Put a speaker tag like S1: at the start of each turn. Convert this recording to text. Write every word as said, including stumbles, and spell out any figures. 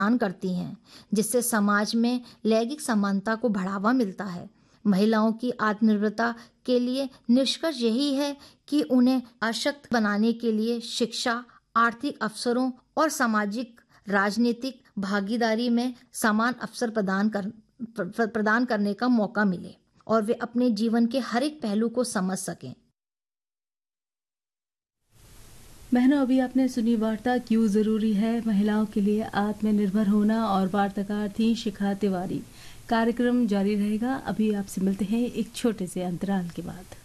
S1: प्रदान करती हैं, जिससे समाज में लैंगिक समानता को बढ़ावा मिलता है। महिलाओं की आत्मनिर्भरता के लिए निष्कर्ष यही है कि उन्हें सशक्त बनाने के लिए शिक्षा, आर्थिक अवसरों और सामाजिक राजनीतिक भागीदारी में समान अवसर प्रदान कर प्रदान करने का मौका मिले और वे अपने जीवन के हर एक पहलू को समझ सकें।
S2: बहनों, अभी आपने सुनी वार्ता क्यों ज़रूरी है महिलाओं के लिए आत्मनिर्भर होना, और वार्ताकार थी शिखा तिवारी। कार्यक्रम जारी रहेगा। अभी आपसे मिलते हैं एक छोटे से अंतराल के बाद।